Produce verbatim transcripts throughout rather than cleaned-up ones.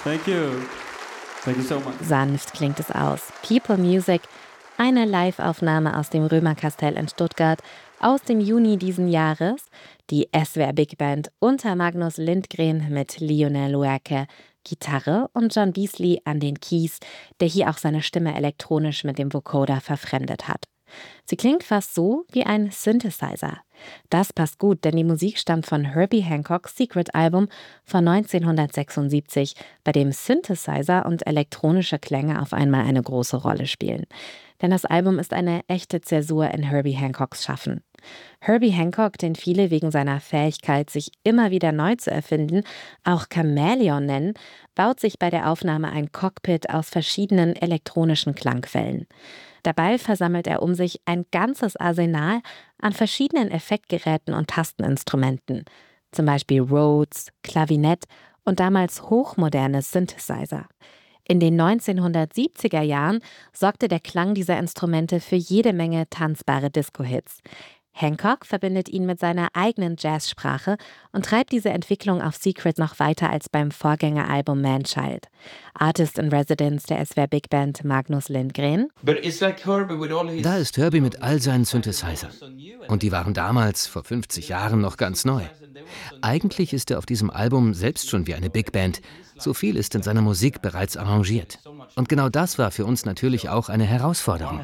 Thank you. Thank you so much. Sanft klingt es aus. People Music, eine Live-Aufnahme aus dem Römerkastell in Stuttgart aus dem Juni diesen Jahres. Die S W R Big Band unter Magnus Lindgren mit Lionel Loueke Gitarre und John Beasley an den Keys, der hier auch seine Stimme elektronisch mit dem Vocoder verfremdet hat. Sie klingt fast so wie ein Synthesizer. Das passt gut, denn die Musik stammt von Herbie Hancocks Secret-Album von neunzehnhundertsechsundsiebzig, bei dem Synthesizer und elektronische Klänge auf einmal eine große Rolle spielen. Denn das Album ist eine echte Zäsur in Herbie Hancocks Schaffen. Herbie Hancock, den viele wegen seiner Fähigkeit, sich immer wieder neu zu erfinden, auch Chamäleon nennen, baut sich bei der Aufnahme ein Cockpit aus verschiedenen elektronischen Klangquellen. Dabei versammelt er um sich ein ganzes Arsenal an verschiedenen Effektgeräten und Tasteninstrumenten, zum Beispiel Rhodes, Klavinett und damals hochmoderne Synthesizer. In den neunzehnhundertsiebziger Jahren sorgte der Klang dieser Instrumente für jede Menge tanzbare Disco-Hits. Hancock verbindet ihn mit seiner eigenen Jazzsprache und treibt diese Entwicklung auf Secret noch weiter als beim Vorgängeralbum Manchild. Artist in Residence der S W R Big Band Magnus Lindgren. Da ist Herbie mit all seinen Synthesizern. Und die waren damals, vor fünfzig Jahren, noch ganz neu. Eigentlich ist er auf diesem Album selbst schon wie eine Big Band. So viel ist in seiner Musik bereits arrangiert. Und genau das war für uns natürlich auch eine Herausforderung.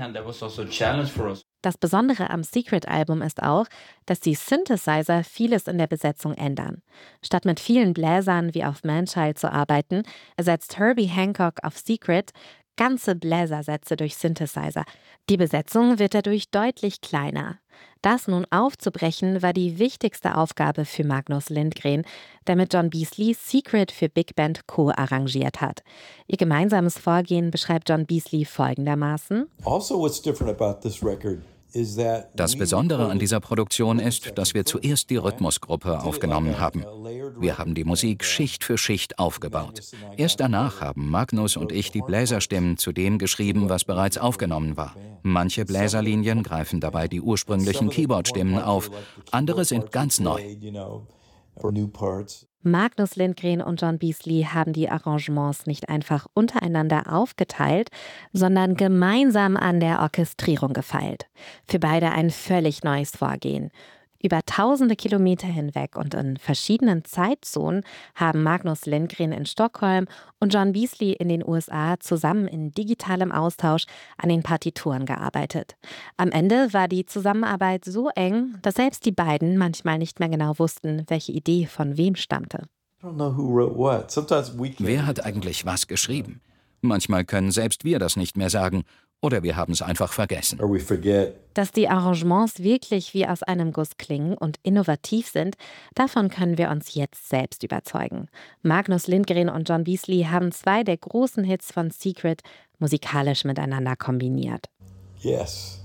Das Besondere am Secret-Album ist auch, dass die Synthesizer vieles in der Besetzung ändern. Statt mit vielen Bläsern wie auf Manchild zu arbeiten, ersetzt Herbie Hancock auf Secret ganze Bläsersätze durch Synthesizer. Die Besetzung wird dadurch deutlich kleiner. Das nun aufzubrechen, war die wichtigste Aufgabe für Magnus Lindgren, der mit John Beasley Secret für Big Band co-arrangiert hat. Ihr gemeinsames Vorgehen beschreibt John Beasley folgendermaßen. Das Besondere an dieser Produktion ist, dass wir zuerst die Rhythmusgruppe aufgenommen haben. Wir haben die Musik Schicht für Schicht aufgebaut. Erst danach haben Magnus und ich die Bläserstimmen zu dem geschrieben, was bereits aufgenommen war. Manche Bläserlinien greifen dabei die ursprünglichen Keyboard-Stimmen auf, andere sind ganz neu. Magnus Lindgren und John Beasley haben die Arrangements nicht einfach untereinander aufgeteilt, sondern gemeinsam an der Orchestrierung gefeilt. Für beide ein völlig neues Vorgehen. Über tausende Kilometer hinweg und in verschiedenen Zeitzonen haben Magnus Lindgren in Stockholm und John Beasley in den U S A zusammen in digitalem Austausch an den Partituren gearbeitet. Am Ende war die Zusammenarbeit so eng, dass selbst die beiden manchmal nicht mehr genau wussten, welche Idee von wem stammte. Wer hat eigentlich was geschrieben? Manchmal können selbst wir das nicht mehr sagen. Oder wir haben es einfach vergessen. Dass die Arrangements wirklich wie aus einem Guss klingen und innovativ sind, davon können wir uns jetzt selbst überzeugen. Magnus Lindgren und John Beasley haben zwei der großen Hits von Secret musikalisch miteinander kombiniert. Ja,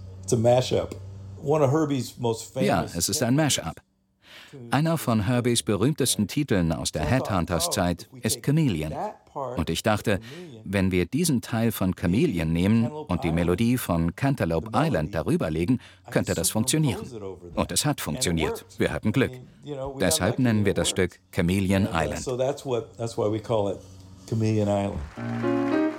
es ist ein Mashup. Einer von Herbies berühmtesten Titeln aus der Headhunters-Zeit ist Chameleon. Und ich dachte, wenn wir diesen Teil von Chameleon nehmen und die Melodie von Cantaloupe Island darüber legen, könnte das funktionieren. Und es hat funktioniert. Wir hatten Glück. Deshalb nennen wir das Stück Chameleon Island.